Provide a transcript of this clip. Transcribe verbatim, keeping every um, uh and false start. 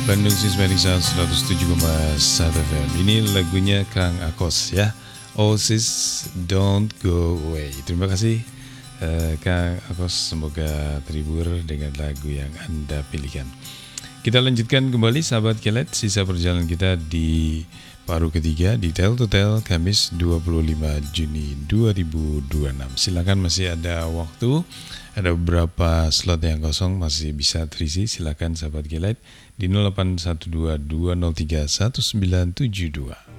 Bandung Sismani seratus tujuh koma satu F M. Ini lagunya Kang Akos ya, Oasis Don't Go Away. Terima kasih uh, Kang Akos, semoga terhibur dengan lagu yang Anda pilihkan. Kita lanjutkan kembali sahabat Kelet, sisa perjalanan kita di paruh ketiga di Tell to Tell Kamis dua puluh lima Juni dua ribu dua puluh enam. Silakan, masih ada waktu, ada beberapa slot yang kosong masih bisa terisi. Silakan sahabat Kelet di nol delapan satu dua dua nol tiga satu sembilan tujuh dua.